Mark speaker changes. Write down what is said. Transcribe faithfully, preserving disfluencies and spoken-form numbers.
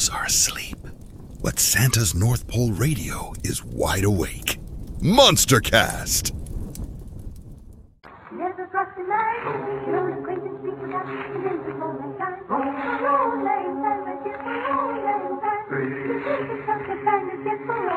Speaker 1: elves are asleep, but Santa's North Pole radio is wide awake. Monstercast!
Speaker 2: Never crossed the line, no acquaintance people got to live the moment time. Rolling time, but just a rolling time. This is such a time to get for